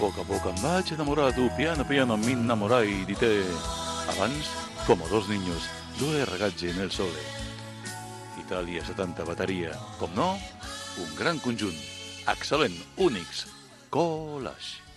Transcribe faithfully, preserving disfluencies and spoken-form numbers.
poco a poco em vaig enamorar tu, piano piano mi innamorai di te. Abans, como dos niños, due ragazzi nel sole. Itàlia setanta bateria. Com no, un gran conjunt. Excel·lent, únics. Collage.